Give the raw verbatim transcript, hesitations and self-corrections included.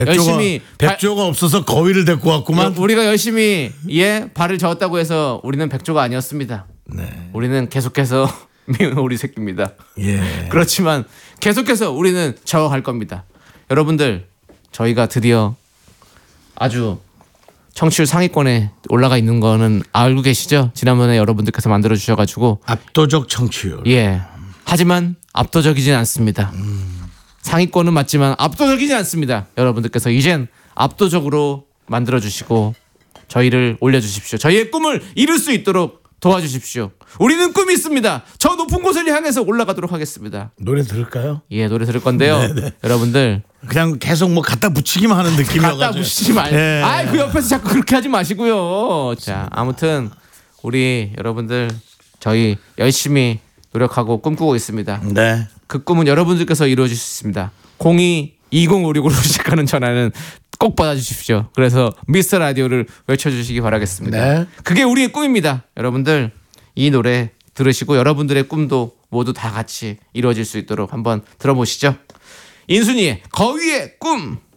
백조가, 열심히 백조가 발, 없어서 거위를 데리고 왔구만. 우리가 열심히 예 발을 저었다고 해서 우리는 백조가 아니었습니다. 네. 우리는 계속해서 미운 오리 새끼입니다. 예. 그렇지만 계속해서 우리는 저어갈 겁니다. 여러분들 저희가 드디어 아주 청취율 상위권에 올라가 있는 거는 알고 계시죠? 지난번에 여러분들께서 만들어 주셔가지고 압도적 청취율. 예. 하지만 압도적이진 않습니다. 음. 상위권은 맞지만 압도적이지 않습니다. 여러분들께서 이젠 압도적으로 만들어 주시고 저희를 올려주십시오. 저희의 꿈을 이룰 수 있도록 도와주십시오. 우리는 꿈이 있습니다. 저 높은 곳을 향해서 올라가도록 하겠습니다. 노래 들을까요? 예, 노래 들을 건데요. 네네. 여러분들 그냥 계속 뭐 갖다 붙이기만 하는 느낌이어가지고. 갖다 붙이지 말고. 예. 아이, 그 옆에서 자꾸 그렇게 하지 마시고요. 자, 아무튼 우리 여러분들 저희 열심히 노력하고 꿈꾸고 있습니다. 네. 그 꿈은 여러분들께서 이루어질 수 있습니다. 공이 이공오육으로 시작하는 전화는 꼭 받아주십시오. 그래서 미스터 라디오를 외쳐주시기 바라겠습니다. 네. 그게 우리의 꿈입니다. 여러분들 이 노래 들으시고 여러분들의 꿈도 모두 다 같이 이루어질 수 있도록 한번 들어보시죠. 인순이의 거위의 꿈.